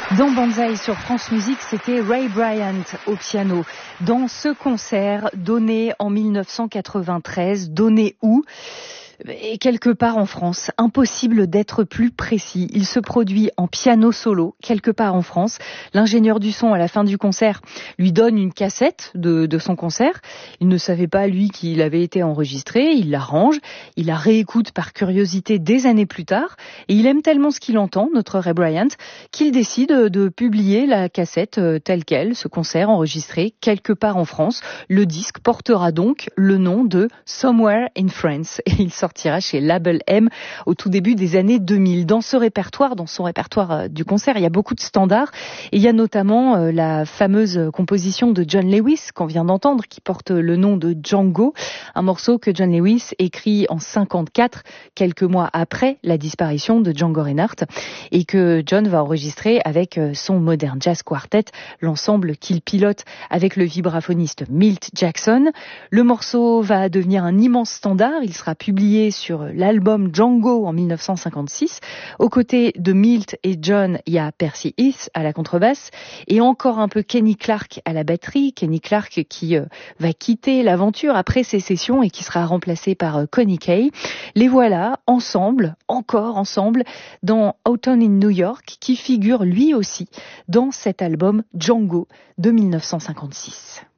Dans Banzai sur France Musique, c'était Ray Bryant au piano. Dans ce concert donné en 1993, donné où ? Et quelque part en France, impossible d'être plus précis. Il se produit en piano solo, quelque part en France. L'ingénieur du son, à la fin du concert, lui donne une cassette de son concert. Il ne savait pas, lui, qu'il avait été enregistré. Il l'arrange, il la réécoute par curiosité des années plus tard. Et il aime tellement ce qu'il entend, notre Ray Bryant, qu'il décide de publier la cassette telle quelle, ce concert enregistré quelque part en France. Le disque portera donc le nom de Somewhere in France. Et il sortira chez Label M au tout début des années 2000. Dans son répertoire du concert, il y a beaucoup de standards. Et il y a notamment la fameuse composition de John Lewis qu'on vient d'entendre, qui porte le nom de Django, un morceau que John Lewis écrit en 54, quelques mois après la disparition de Django Reinhardt, et que John va enregistrer avec son Modern Jazz Quartet, l'ensemble qu'il pilote avec le vibraphoniste Milt Jackson. Le morceau va devenir un immense standard. Il sera publié sur l'album Django en 1956. Aux côtés de Milt et John, il y a Percy Heath à la contrebasse et encore un peu Kenny Clarke à la batterie. Kenny Clarke qui va quitter l'aventure après ces sessions et qui sera remplacé par Connie Kay. Les voilà ensemble, encore ensemble, dans Autumn in New York, qui figure lui aussi dans cet album Django de 1956.